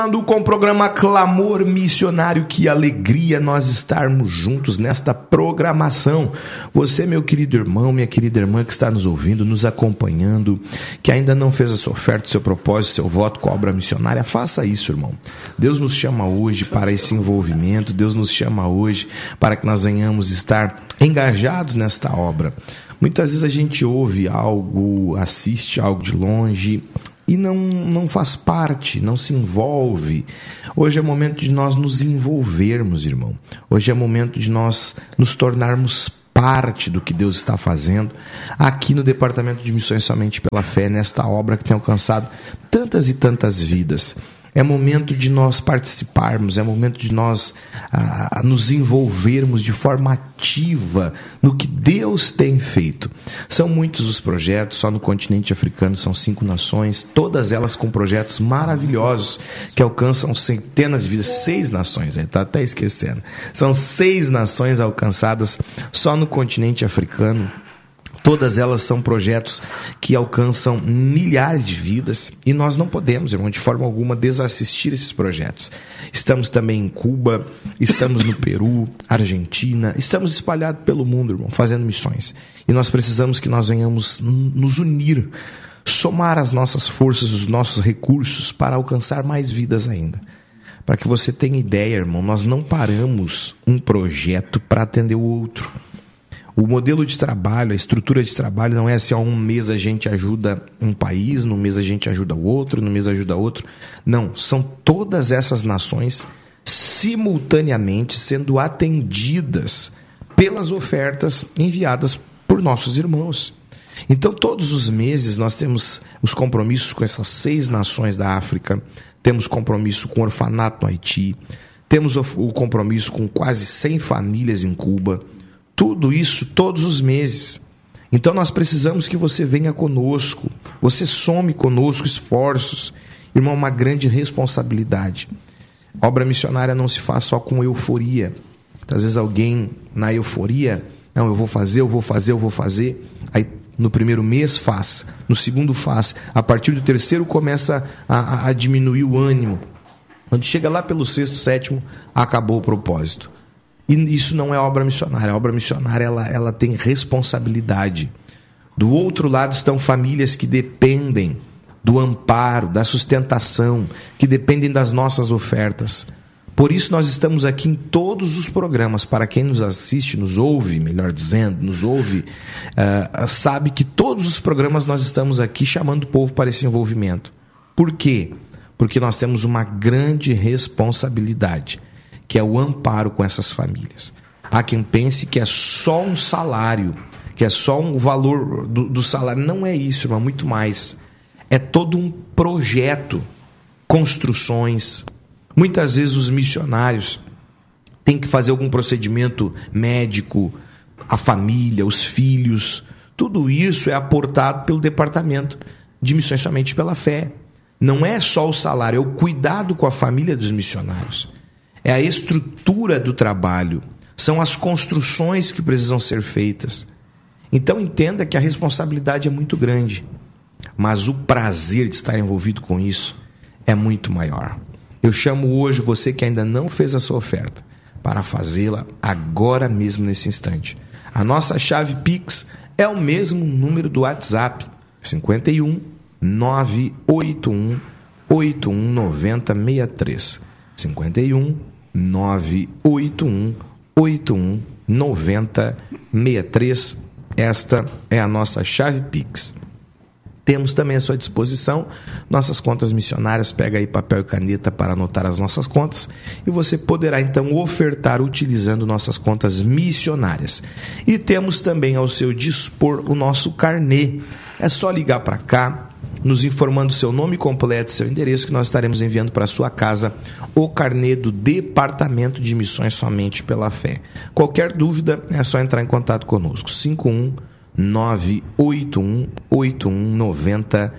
Com o programa Clamor Missionário, que alegria nós estarmos juntos nesta programação. Você, meu querido irmão, minha querida irmã que está nos ouvindo, nos acompanhando, que ainda não fez a sua oferta, seu propósito, seu voto com a obra missionária, faça isso, irmão. Deus nos chama hoje para esse envolvimento, Deus nos chama hoje para que nós venhamos estar engajados nesta obra. Muitas vezes a gente ouve algo, assiste algo de longe e não faz parte, não se envolve. Hoje é momento de nós nos envolvermos, irmão. Hoje é momento de nós nos tornarmos parte do que Deus está fazendo aqui no Departamento de Missões Somente pela Fé, nesta obra que tem alcançado tantas e tantas vidas. É momento de nós participarmos, é momento de nós nos envolvermos de forma ativa no que Deus tem feito. São muitos os projetos, só no continente africano são 5 nações, todas elas com projetos maravilhosos que alcançam centenas de vidas. 6 nações, está até esquecendo. São 6 nações alcançadas só no continente africano. Todas elas são projetos que alcançam milhares de vidas e nós não podemos, irmão, de forma alguma desassistir esses projetos. Estamos também em Cuba, estamos no Peru, Argentina, estamos espalhados pelo mundo, irmão, fazendo missões. E nós precisamos que nós venhamos nos unir, somar as nossas forças, os nossos recursos para alcançar mais vidas ainda. Para que você tenha ideia, irmão, nós não paramos um projeto para atender o outro. O modelo de trabalho, a estrutura de trabalho não é assim, um mês a gente ajuda um país, no mês a gente ajuda o outro, no mês ajuda outro. Não, são todas essas nações simultaneamente sendo atendidas pelas ofertas enviadas por nossos irmãos. Então, todos os meses nós temos os compromissos com essas 6 nações da África, temos compromisso com o orfanato no Haiti, temos o compromisso com quase 100 famílias em Cuba. Tudo isso todos os meses. Então nós precisamos que você venha conosco, você some conosco esforços. Irmão, uma grande responsabilidade. Obra missionária não se faz só com euforia. Às vezes alguém na euforia, não, eu vou fazer. Aí no primeiro mês faz, no segundo faz. A partir do terceiro começa a diminuir o ânimo. Quando chega lá pelo 6º, 7º, acabou o propósito. E isso não é obra missionária. A obra missionária ela tem responsabilidade. Do outro lado estão famílias que dependem do amparo, da sustentação, que dependem das nossas ofertas. Por isso nós estamos aqui em todos os programas. Para quem nos assiste, nos ouve, melhor dizendo, sabe que todos os programas nós estamos aqui chamando o povo para esse envolvimento. Por quê? Porque nós temos uma grande responsabilidade, que é o amparo com essas famílias. Há quem pense que é só um salário, que é só um valor do salário. Não é isso, irmão, muito mais. É todo um projeto, construções. Muitas vezes os missionários têm que fazer algum procedimento médico, a família, os filhos. Tudo isso é aportado pelo Departamento de Missões Somente pela Fé. Não é só o salário, é o cuidado com a família dos missionários. É a estrutura do trabalho, são as construções que precisam ser feitas. Então entenda que a responsabilidade é muito grande, mas o prazer de estar envolvido com isso é muito maior. Eu chamo hoje você que ainda não fez a sua oferta para fazê-la agora mesmo, nesse instante. A nossa chave Pix é o mesmo número do WhatsApp, 51 981 81 90 63. 51 981 81 90 63. Esta é a nossa chave Pix. Temos também à sua disposição nossas contas missionárias. Pega aí papel e caneta para anotar as nossas contas e você poderá então ofertar utilizando nossas contas missionárias. E temos também ao seu dispor o nosso carnê. É só ligar para cá, nos informando seu nome completo, seu endereço, que nós estaremos enviando para a sua casa o carnê do Departamento de Missões Somente pela Fé. Qualquer dúvida é só entrar em contato conosco. 51 981 81 90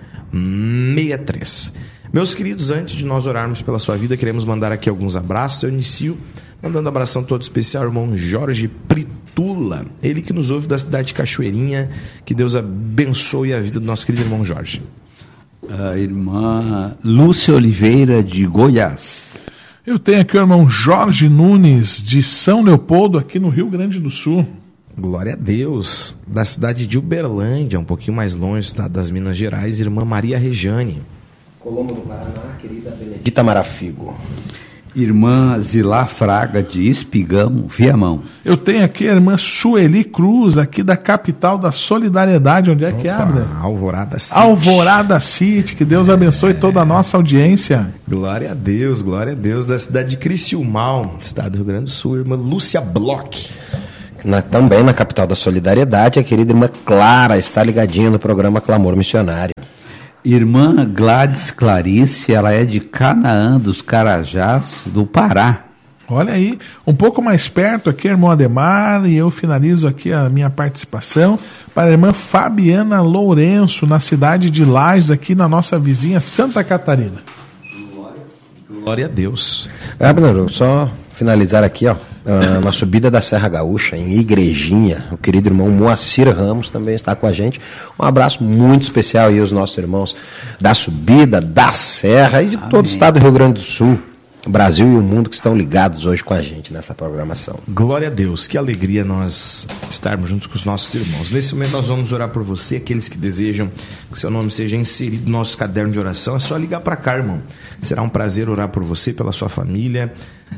63. Meus queridos, antes de nós orarmos pela sua vida, queremos mandar aqui alguns abraços. Eu inicio mandando um abração todo especial ao irmão Jorge Pritula, ele que nos ouve da cidade de Cachoeirinha. Que Deus abençoe a vida do nosso querido irmão Jorge. A irmã Lúcia Oliveira, de Goiás. Eu tenho aqui o irmão Jorge Nunes, de São Leopoldo, aqui no Rio Grande do Sul. Glória a Deus. Da cidade de Uberlândia, um pouquinho mais longe, estado das Minas Gerais, irmã Maria Rejane. Colombo do Paraná, querida Benedita Marafigo. Irmã Zilá Fraga, de Espigão, Viamão. Eu tenho aqui a irmã Sueli Cruz, aqui da capital da Solidariedade. Onde é que abre? Alvorada City. Alvorada City. Que Deus abençoe toda a nossa audiência. Glória a Deus, glória a Deus. Da cidade de Criciúmal, estado do Rio Grande do Sul, irmã Lúcia Bloch. Também na capital da Solidariedade, a querida irmã Clara está ligadinha no programa Clamor Missionário. Irmã Gladys Clarice, ela é de Canaã dos Carajás, do Pará. Olha aí, um pouco mais perto aqui, irmão Ademar, e eu finalizo aqui a minha participação para a irmã Fabiana Lourenço, na cidade de Lages, aqui na nossa vizinha Santa Catarina. Glória a Deus. Abner, só finalizar aqui, ó, na subida da Serra Gaúcha, em Igrejinha, o querido irmão Moacir Ramos também está com a gente. Um abraço muito especial aí aos nossos irmãos da subida, da Serra e de todo o estado do Rio Grande do Sul, o Brasil e o mundo que estão ligados hoje com a gente nessa programação. Glória a Deus, que alegria nós estarmos juntos com os nossos irmãos. Nesse momento nós vamos orar por você, aqueles que desejam que seu nome seja inserido no nosso caderno de oração, é só ligar para cá, irmão. Será um prazer orar por você, pela sua família.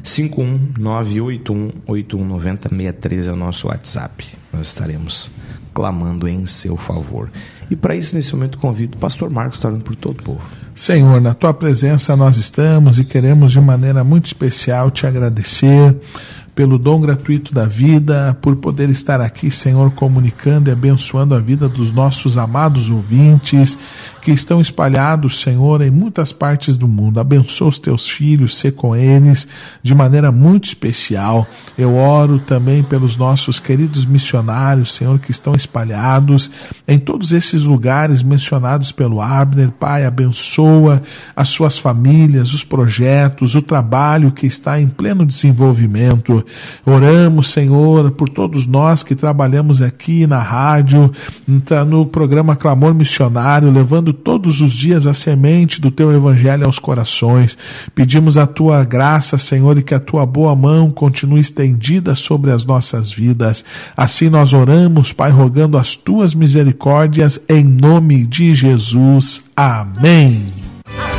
51981819063 é o nosso WhatsApp. Nós estaremos clamando em seu favor. E para isso, nesse momento, convido o pastor Marcos a estar orando por todo o povo. Senhor, na tua presença nós estamos e queremos de maneira muito especial te agradecer pelo dom gratuito da vida, por poder estar aqui, Senhor, comunicando e abençoando a vida dos nossos amados ouvintes que estão espalhados, Senhor, em muitas partes do mundo. Abençoa os teus filhos, sê com eles de maneira muito especial. Eu oro também pelos nossos queridos missionários, Senhor, que estão espalhados em todos esses lugares mencionados pelo Abner. Pai, abençoa as suas famílias, os projetos, o trabalho que está em pleno desenvolvimento. Oramos, Senhor, por todos nós que trabalhamos aqui na rádio, no programa Clamor Missionário, levando todos os dias a semente do teu evangelho aos corações. Pedimos a tua graça, Senhor, e que a tua boa mão continue estendida sobre as nossas vidas. Assim nós oramos, Pai, rogando as tuas misericórdias em nome de Jesus. Amém.